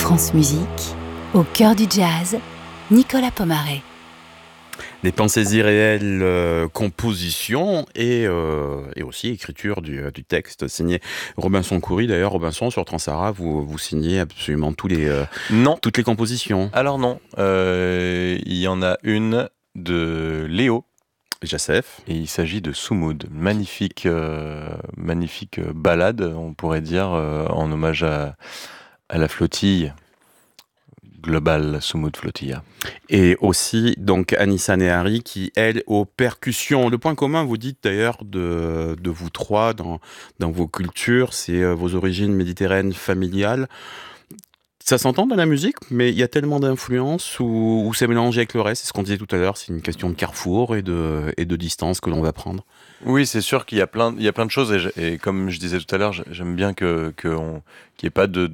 France Musique, au cœur du jazz, Nicolas Pomaré. Des pensées irréelles, composition et aussi écriture du texte signé Robinson Khoury. D'ailleurs, Robinson, sur Transara, vous signez absolument Non. toutes les compositions. Alors non, il y en a une de Léo. Jacef. Et il s'agit de Soumoud, magnifique ballade, on pourrait dire, en hommage à la flottille globale Soumoud Flotilla. Et aussi, donc, Anissa Nehari, qui, elle, aux percussions. Le point commun, vous dites d'ailleurs, de vous trois dans vos cultures, c'est vos origines méditerranéennes familiales. Ça s'entend dans la musique, mais il y a tellement d'influences où c'est mélangé avec le reste. C'est ce qu'on disait tout à l'heure, c'est une question de carrefour et de distance que l'on va prendre. Oui, c'est sûr qu'il y a plein de choses et comme je disais tout à l'heure, j'aime bien qu'il n'y ait pas de